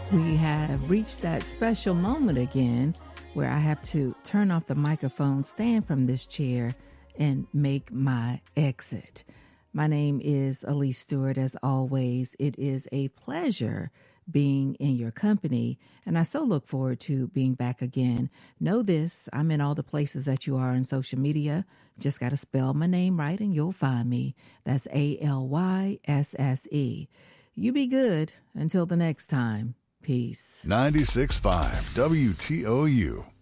We have reached that special moment again where I have to turn off the microphone, stand from this chair, and make my exit. My name is Elise Stewart. As always, it is a pleasure being in your company, and I so look forward to being back again. Know this, I'm in all the places that you are on social media. Just got to spell my name right and you'll find me. That's ALYSSE. You be good until the next time. Peace. 96.5 WTOU.